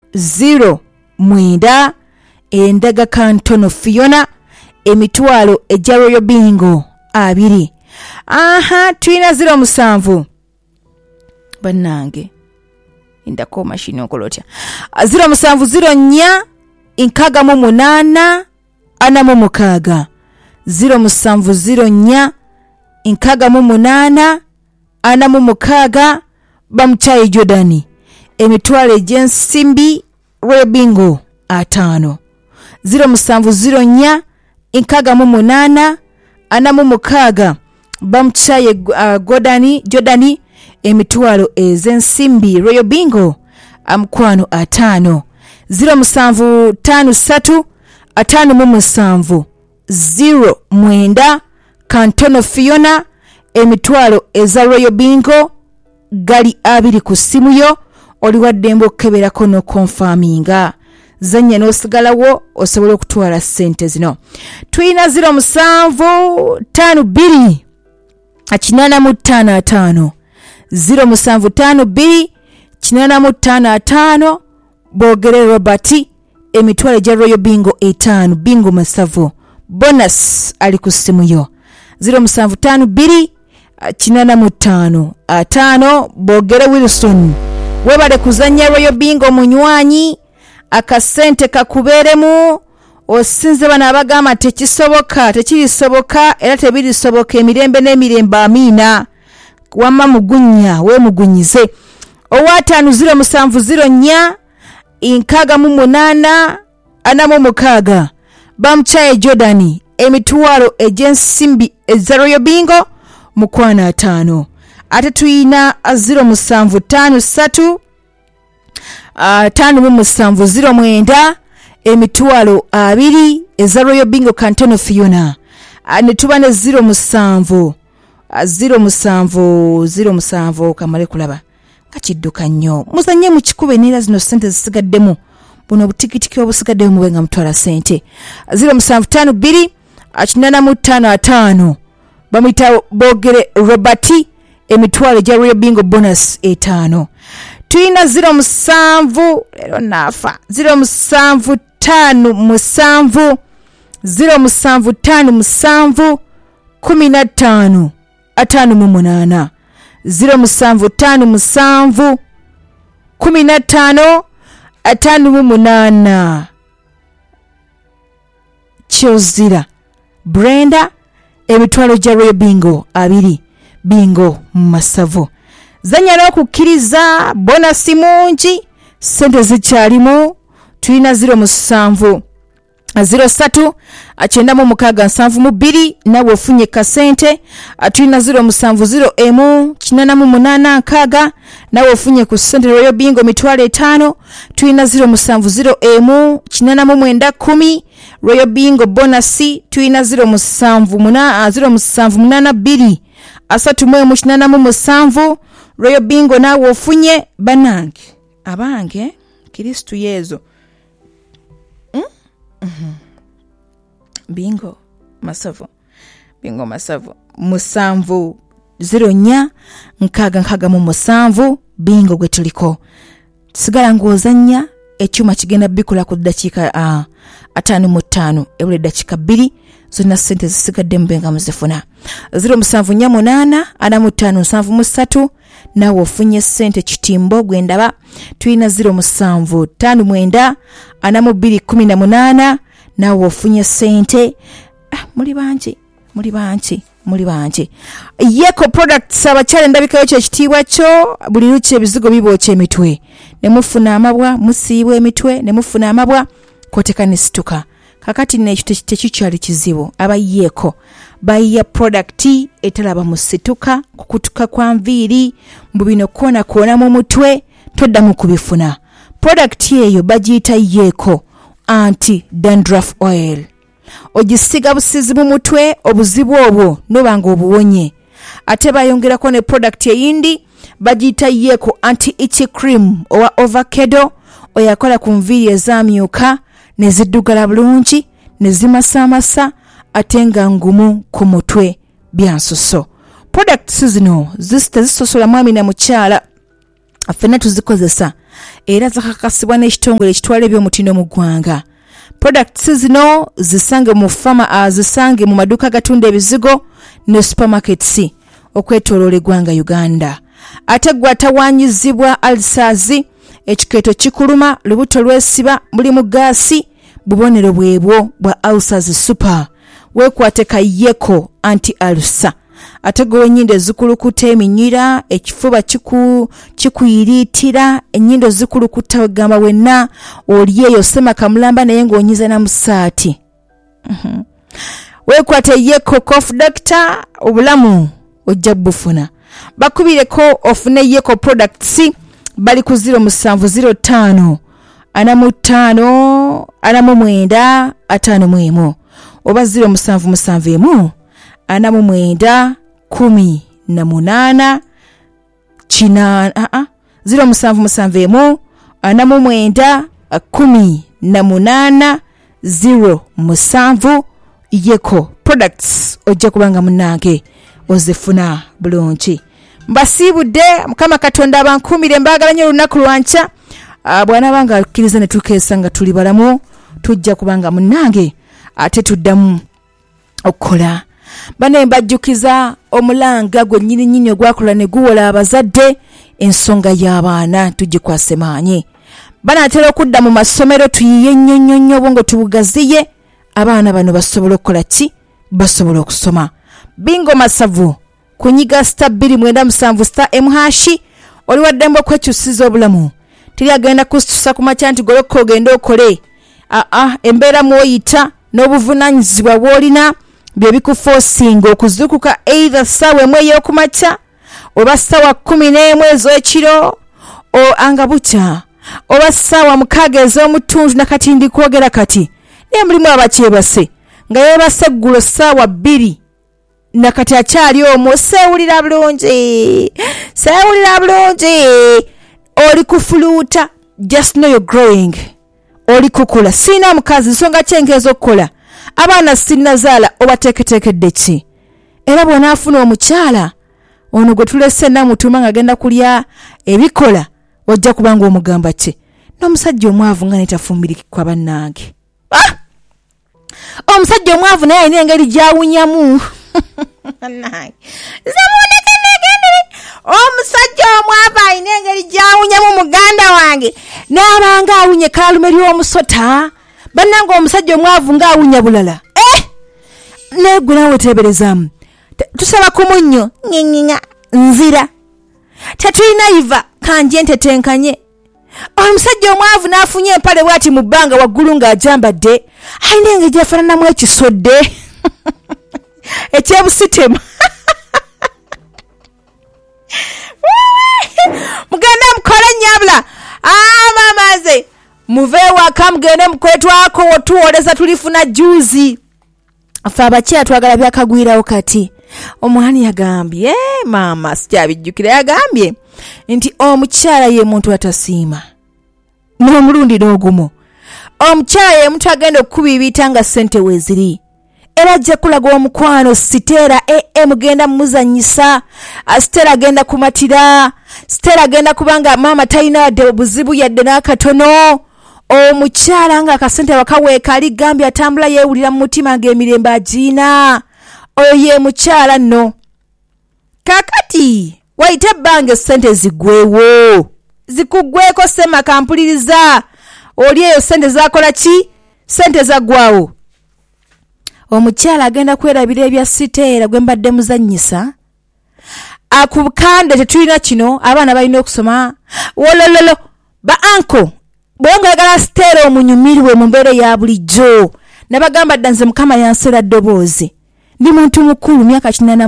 09 endaga kantono Fiona emitwalo ejja Royal Bingo 2. Tulina 07 bannange indako mashini okolotya 0704 nkaaga mu 8 ana mu 6 0704 nkaaga mu 8 ana mu 6 bamchaye Jordani emitwalo ej'ensimbi Royal Bingo 5. 0704 nkaaga mu 8 ana mu 6 bamchaye Jordani emitwalo ez'ensimbi Royal Bingo 5. 0753 57 09 kantono Fiona emitwalo eza Royal Bingo gali 2 ku simu yo oli waddembe okukeberako no confirminga zanya n'osigalawo osobola okutwala ssente zino. Tuyina 0752 85 0752 85 boogere Robert emitwalo gya Royal Bingo 5 bingo masavu bonus ali ku simu yo 0752 85 boogere Wilson webale kuzanya Royal Bingo munywanyi akasente kakuberemu osinze bana abagamba tekisoboka tekirisoboka era tebirisoboka emirembe n'emirembe amina wamma mugunya we mugunyize owatano 0704 nkaaga mu 8 ana mu 6 bamchaye Jordani emitwalo ej'ensimbi eza Royal Bingo 5. ate tuyina 0753 5709 emitwalo 2 eza Royal Bingo kantono Fiona. Ne tuba ne 07 kamale kulaba kachidduka nnyo muzanye mu kikube nera zino sente zisigaddemu buno butikitiki obusigaddemu mubenga mutwala sente 0752 85 bamita boogere Robert emitwalo gya Royal Bingo bonus 5. Tuyina 07 lero nafa 0757 0757 15 58 0757 15 58 Chozira Brenda emitwalo gya Royal Bingo 2 bingo masavu zanya n'okukkiriza bonasi mungi sente zikyalimu. Tuyina 07 03 9672 nawe ofunye kasente. Tuyina 0701 88 nawe ofunye ku sente Royal Bingo mitwalo 5. Tuyina 0701 89 Royal Bingo bonasi. Tuyina 0782 387 Royal Bingo nawe ofunye banange abange Kristo yezo Bingo masavu musanvu 0 nkaaga mu musanvu bingo gwe tuliko sigala ngozanya ekyuma kigenda bikula ku dakika 5 ebule dakika 2 zonna sente zisigadde mbenga muzifuna 0748 4573 nawe ofunye sente kitimbo gwendaba. Tuyina 0759 4218 nawe ofunye sente. Muli banji Yeko products abakyale ndabikayo kye kitiibwa kyo buli luchi ebizigo biboocha emitwe nemufuna amabwa musiibwa emitwe nemufuna amabwa kotekani situka kakati nekyo tekikyali kizibu abayeko bayiya product etalaba musituka kukutuka kwa nviiri mbubino kona mu mutwe todda mu kubifuna. Product eyo bagiyita Yeko anti dandruff oil. Ogisiga busizi mu mutwe obuzibu obwo nobanga obuwonye. Ate bayongerako ne product eyindi bagiyita Yeko anti itchy cream owa avocado oyakola ku nviiri ezamyuka neziddugala bulungi nezimasamasa ate nga ngumu ku mutwe byansoso. Products zino zisosola mwami na mukyala affena tuzikozesa era zakakasibwa n'ekitongole ekitwala eby'omutindo mu ggwanga. Products zino zisange mu maduuka gatunda ebizigo ne supermarkets okwetooloola eggwanga Uganda. Ate gwe atawaanyizibwa alsazi, ekikeeto kikuluma, lubuto lwesiba, mulimu gaasi, bubonero bwebwo bwa Alsazi Super. Weekwate Kayeko anti-alsa. Ate gwe ennyindo ezikulukuta eminyira, ekifuba kikuyiriitira, ennyindo zikulukuta wegamba wenna oli eyo sema kamulamba naye ng'onyiza na musaati. Weekwate Yeko Cough Doctor, obulamu ojja bufuna. Bakubireko ofune Yeko Products bali ku 0705 45 49 oba 0771 49 18 0771 49 18 07 Yeko Products ojja kubanga munange ozifuna bulungi. Mbasiibudde Mukama Katonda abankumire mbagala nnyo olunaku lwanca. Bwana banga akkiriza ne tukeesa nga tuli balamu tujja kubanga munange ate tuddamu okukola. Bane mbajjukiza omulanga gwe nnyini ogwakola ne guwola abazadde ensonga y'abaana tugikwase maanyi. Bana atera okudda mu masomero tuyiye nnyo obwongo tubugaziye abaana bano basobola okukola ki? Basobola okusoma. Bingo Masavu kunyiga *297* oli waddembo okwekyusiza obulamu. Tiri agenda kusitusa ku makya nti golokko ogenda okole. Embeera mwoyita n'obuvunaanyizibwa bw'olina bye bikuforcinga okuzukuka either ssaawa emu ey'okumakya oba ssaawa 11 ez'ekiro anga bukya oba ssaawa 6 ez'omutundu nakati ndi kwogera kati naye mulimu abakyebase nga yeebase eggulo ssaawa 2 nakati akyali omwo seewulira bulungi oli kufuluuta. Just know you're growing. Oli kukula sina mukazi nsonga kyengezo okukola abaana sinnazaala obateeketeekedde ki era bw'onaafuna omukyala ono gwe tulese namutuma ng'agenda kulya ebikola ojja kubanga omugamba ki n'omusajja omwavu nga netafumbirikwa bannange. Omusajja omwavu naye alina engeri gy'awunyamu. Omusajja omwavu alina engeri gy'awunyamu muganda wange n'abanga awunye kaalume ly'omusota bannange omusajja omwavu ng'awunya bulala. Negwe nawe teeberezaamu tusaba ku munnyo nzira tetulina iva kanje ntetenkanye. Omusajja omwavu n'afunye empale bw'ati mu bbanga waggulu ng'ajambadde alina engeri gyafaananamu ekisodde ekyebusitema. Mugende mukole nyabula mamaze muve waka mugende mukwetwako otuwoleza tulifuna juzi. Afa abakyala twagala byakagwirawo kati. Omwani yagambye mama sikyabijjukira yagambye nti omukyala ye muntu atasiima n'omulundi n'ogumu. Omukyala ye muntu agenda okubiibita nga ssente weeziri era ajja kulaga omukwano siteera mugenda muzanyisa. Siteera agenda kumatira. Siteera agenda kubanga maama talina wadde obuzibu yadde n'akatono. Omukyala nga akasente wakaweeka aligambye atambula yeewulira mu mutima ng'emirembe agiina. Oyo ye mukyala nno. Kakati wayita ebbanga essente zigwewo zikuggweko sema kampuliriza oli eyo ssente zakola ki? Ssente zaggwawo. Omukyala agenda kwerabira ebya siteera gwe mbadde muzannyisa. Akubukande tetulina kino abaana balina okusoma. Wolololo ba anko bwongayagala siteera omunyumirwe mu mbeera ya bulijjo. Nabagamba dda nze Mukama yansera ddoboozi. Ndi muntu mukulu myaka 80.